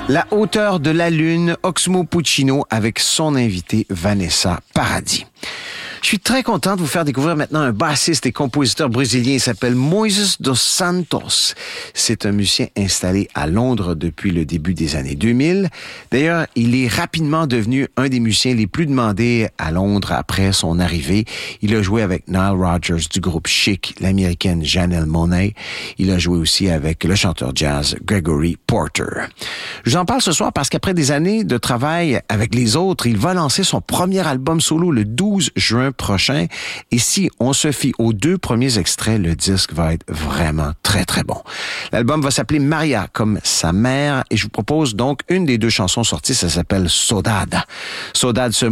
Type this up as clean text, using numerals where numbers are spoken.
La hauteur de la lune, Oxmo Puccino avec son invité Vanessa Paradis. Je suis très content de vous faire découvrir maintenant un bassiste et compositeur brésilien. Il s'appelle Moises dos Santos. C'est un musicien installé à Londres depuis le début des années 2000. D'ailleurs, il est rapidement devenu un des musiciens les plus demandés à Londres après son arrivée. Il a joué avec Nile Rodgers du groupe Chic, l'américaine Janelle Monáe. Il a joué aussi avec le chanteur jazz Gregory Porter. Je vous en parle ce soir parce qu'après des années de travail avec les autres, il va lancer son premier album solo le 12 juin prochain. Et si on se fie aux 2 premiers extraits, le disque va être vraiment très, très bon. L'album va s'appeler Maria, comme sa mère, et je vous propose donc une des 2 chansons sorties, ça s'appelle Saudade. Saudade se